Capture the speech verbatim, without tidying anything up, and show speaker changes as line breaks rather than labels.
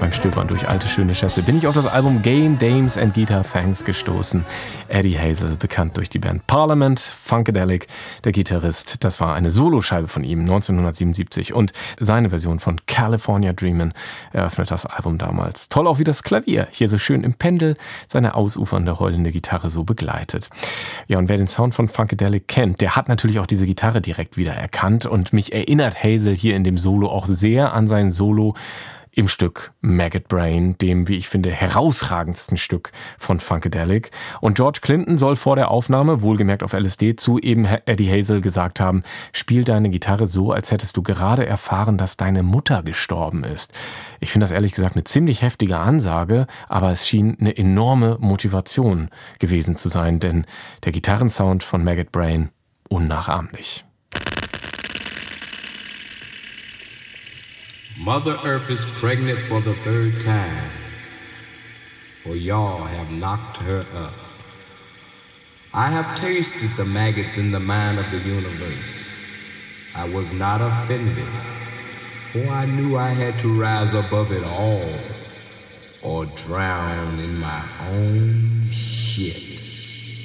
Beim Stöbern durch alte schöne Schätze bin ich auf das Album Game, Dames and Guitar Thanks gestoßen. Eddie Hazel, bekannt durch die Band Parliament, Funkadelic, der Gitarrist. Das war eine Soloscheibe von ihm, neunzehnhundertsiebenundsiebzig. Und seine Version von California Dreamin' eröffnet das Album damals. Toll auch wie das Klavier, hier so schön im Pendel, seine ausufernde, rollende Gitarre so begleitet. Ja, und wer den Sound von Funkadelic kennt, der hat natürlich auch diese Gitarre direkt wieder erkannt. Und mich erinnert Hazel hier in dem Solo auch sehr an sein Solo im Stück Maggot Brain, dem, wie ich finde, herausragendsten Stück von Funkadelic. Und George Clinton soll vor der Aufnahme, wohlgemerkt auf L S D, zu eben Eddie Hazel gesagt haben, spiel deine Gitarre so, als hättest du gerade erfahren, dass deine Mutter gestorben ist. Ich finde das ehrlich gesagt eine ziemlich heftige Ansage, aber es schien eine enorme Motivation gewesen zu sein, denn der Gitarrensound von Maggot Brain unnachahmlich.
Mother Earth is pregnant for the third time, for y'all have knocked her up. I have tasted the maggots in the mind of the universe. I was not offended, for I knew I had to rise above it all, or drown in my own shit.